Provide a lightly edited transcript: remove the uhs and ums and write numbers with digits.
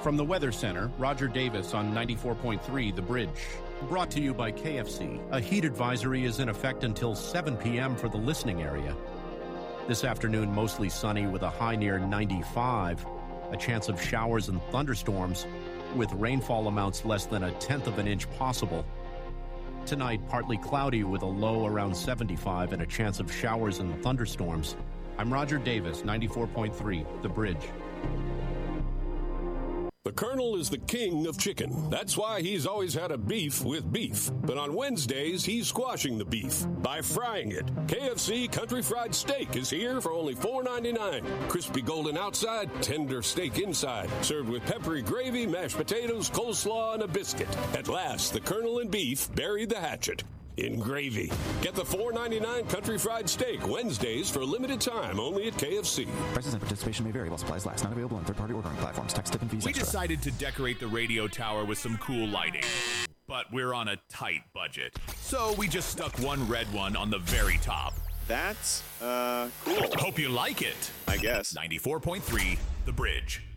From the Weather Center, Roger Davis on 94.3 The Bridge. Brought to you by KFC. A heat advisory is in effect until 7 p.m. for the listening area. This afternoon, mostly sunny with a high near 95. A chance of showers and thunderstorms with rainfall amounts less than 1/10 of an inch possible. Tonight, partly cloudy with a low around 75 and a chance of showers and thunderstorms. I'm Roger Davis, 94.3 The Bridge. The Colonel is the king of chicken. That's why he's always had a beef with beef. But on Wednesdays, he's squashing the beef by frying it. KFC Country Fried Steak is here for only $4.99. Crispy golden outside, tender steak inside. Served with peppery gravy, mashed potatoes, coleslaw, and a biscuit. At last, the Colonel and beef buried the hatchet in gravy. Get the $4.99 Country Fried Steak Wednesdays for a limited time only at KFC. Prices and participation may vary while supplies last. Not available on third-party ordering platforms. Tax, tip, and fees We extra. decided to decorate the radio tower with some cool lighting, but we're on a tight budget. So we just stuck one red one on the very top. That's, cool. Hope you like it. I guess. 94.3 The Bridge.